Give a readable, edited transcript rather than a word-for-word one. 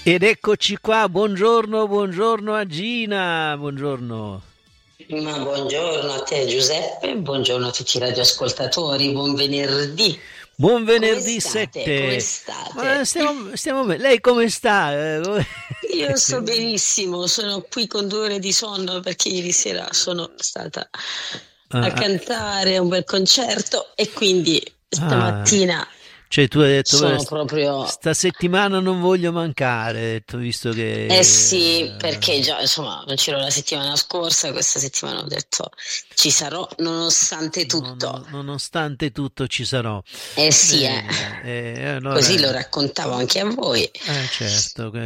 Ed eccoci qua, buongiorno a Gina, buongiorno. Ma buongiorno a te Giuseppe, buongiorno a tutti i radioascoltatori, buon venerdì. Buon Come venerdì state? Come 7. Ma state? stiamo bene. Lei come sta? Io sto benissimo, sono qui con 2 ore di sonno perché ieri sera sono stata a Ah, cantare un bel concerto e quindi ah. stamattina Cioè tu hai detto, "Beh, sono proprio. sta settimana non voglio mancare", hai detto, visto Eh che sì, perché già insomma non c'ero la settimana scorsa, questa settimana ho detto ci sarò nonostante tutto. nonostante tutto ci sarò. Eh sì, Bene, così allora, lo raccontavo anche a voi. certo.